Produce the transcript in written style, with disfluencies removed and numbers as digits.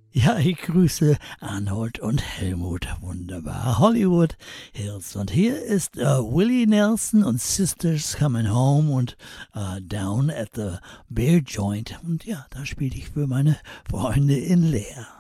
Ja, ich grüße Arnold und Helmut. Wunderbar. Hollywood Hills. Und hier ist Willie Nelson und Sisters Coming Home und Down at the Bear Joint. Und ja, da spiele ich für meine Freunde in Leer.